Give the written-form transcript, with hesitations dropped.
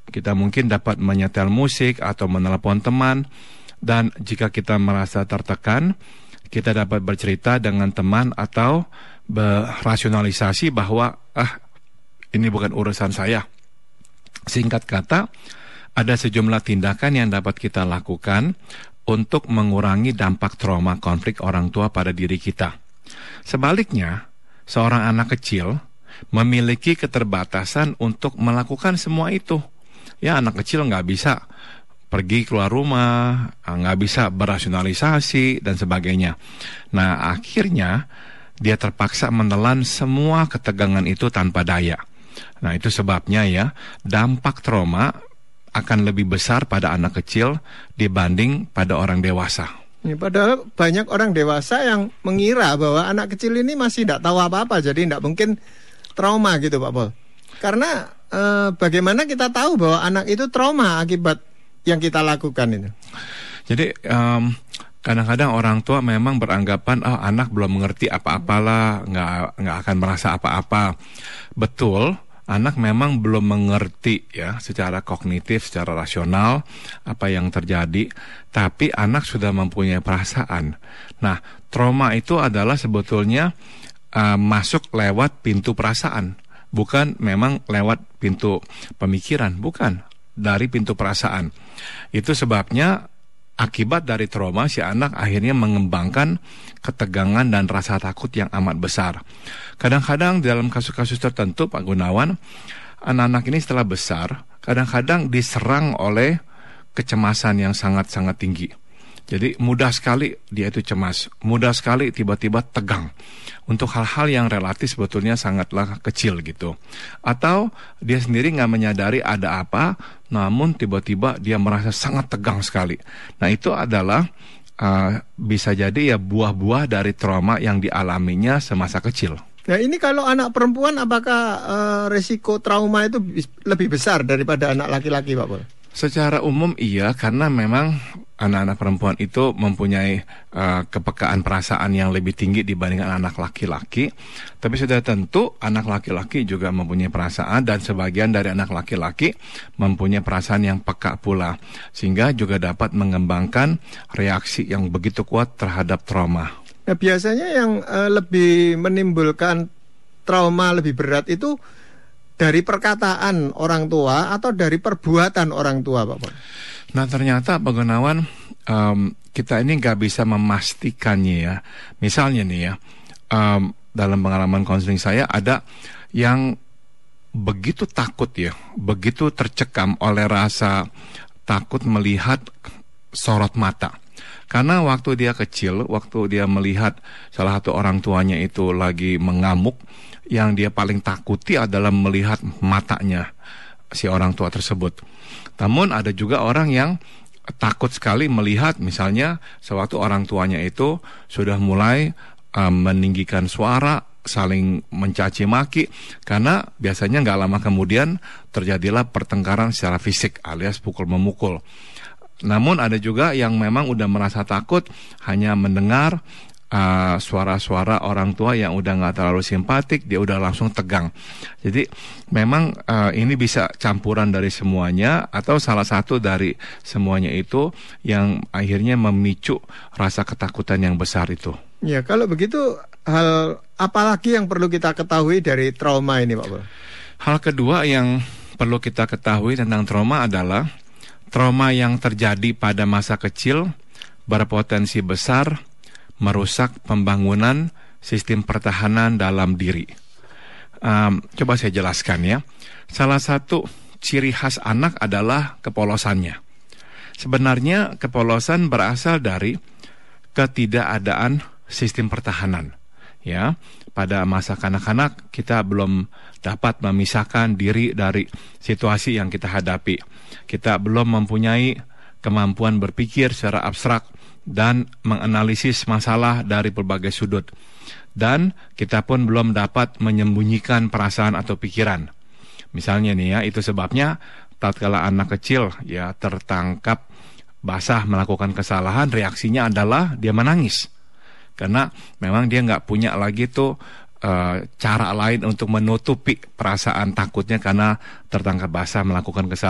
kita mungkin dapat menyetel musik atau menelepon teman. Dan jika kita merasa tertekan, kita dapat bercerita dengan teman atau berasionalisasi bahwa ini bukan urusan saya. Singkat kata, ada sejumlah tindakan yang dapat kita lakukan untuk mengurangi dampak trauma konflik orang tua pada diri kita. Sebaliknya, seorang anak kecil memiliki keterbatasan untuk melakukan semua itu. Ya, anak kecil nggak bisa pergi keluar rumah, nggak bisa berasionalisasi, dan sebagainya. Nah, akhirnya dia terpaksa menelan semua ketegangan itu tanpa daya. Nah, itu sebabnya ya, dampak trauma akan lebih besar pada anak kecil dibanding pada orang dewasa. Padahal banyak orang dewasa yang mengira bahwa anak kecil ini masih tidak tahu apa-apa, jadi tidak mungkin trauma gitu Pak Pol. Karena bagaimana kita tahu bahwa anak itu trauma akibat yang kita lakukan itu? Jadi kadang-kadang orang tua memang beranggapan anak belum mengerti apa-apalah, nggak akan merasa apa-apa. Betul, anak memang belum mengerti ya secara kognitif, secara rasional apa yang terjadi, tapi anak sudah mempunyai perasaan. Nah, trauma itu adalah sebetulnya masuk lewat pintu perasaan, bukan memang lewat pintu pemikiran, bukan, dari pintu perasaan. Itu sebabnya akibat dari trauma si anak akhirnya mengembangkan ketegangan dan rasa takut yang amat besar. Kadang-kadang dalam kasus-kasus tertentu Pak Gunawan, anak-anak ini setelah besar kadang-kadang diserang oleh kecemasan yang sangat-sangat tinggi. Jadi mudah sekali dia itu cemas, mudah sekali tiba-tiba tegang untuk hal-hal yang relatif sebetulnya sangatlah kecil gitu. Atau dia sendiri nggak menyadari ada apa, namun tiba-tiba dia merasa sangat tegang sekali. Nah, itu adalah bisa jadi ya buah-buah dari trauma yang dialaminya semasa kecil. Nah, ini kalau anak perempuan apakah resiko trauma itu lebih besar daripada anak laki-laki Pak Pol? Secara umum iya, karena memang anak-anak perempuan itu mempunyai kepekaan perasaan yang lebih tinggi dibandingkan anak laki-laki. Tapi sudah tentu anak laki-laki juga mempunyai perasaan, dan sebagian dari anak laki-laki mempunyai perasaan yang peka pula, sehingga juga dapat mengembangkan reaksi yang begitu kuat terhadap trauma. Nah, biasanya yang lebih menimbulkan trauma lebih berat itu dari perkataan orang tua atau dari perbuatan orang tua, Pak Pol? Nah, ternyata Pak Gunawan, kita ini nggak bisa memastikannya ya. Misalnya nih ya, dalam pengalaman konseling saya ada yang begitu takut ya, begitu tercekam oleh rasa takut melihat sorot mata. Karena waktu dia kecil, waktu dia melihat salah satu orang tuanya itu lagi mengamuk, yang dia paling takuti adalah melihat matanya si orang tua tersebut. Namun ada juga orang yang takut sekali melihat misalnya sewaktu orang tuanya itu sudah mulai meninggikan suara, saling mencaci maki, karena biasanya nggak lama kemudian terjadilah pertengkaran secara fisik alias pukul-memukul. Namun ada juga yang memang udah merasa takut hanya mendengar suara-suara orang tua yang udah nggak terlalu simpatik, dia udah langsung tegang. Jadi memang ini bisa campuran dari semuanya atau salah satu dari semuanya itu yang akhirnya memicu rasa ketakutan yang besar itu. Ya, kalau begitu hal apa lagi yang perlu kita ketahui dari trauma ini, Pak Pol? Hal kedua yang perlu kita ketahui tentang trauma adalah trauma yang terjadi pada masa kecil berpotensi besar merusak pembangunan sistem pertahanan dalam diri. Coba saya jelaskan ya. Salah satu ciri khas anak adalah kepolosannya. Sebenarnya kepolosan berasal dari ketidakadaan sistem pertahanan. Ya, pada masa kanak-kanak kita belum dapat memisahkan diri dari situasi yang kita hadapi. Kita belum mempunyai kemampuan berpikir secara abstrak dan menganalisis masalah dari berbagai sudut. Dan kita pun belum dapat menyembunyikan perasaan atau pikiran. Misalnya nih ya, itu sebabnya tatkala anak kecil ya tertangkap basah melakukan kesalahan, reaksinya adalah dia menangis. Karena memang dia nggak punya lagi tuh cara lain untuk menutupi perasaan takutnya karena tertangkap basah melakukan kesalahan.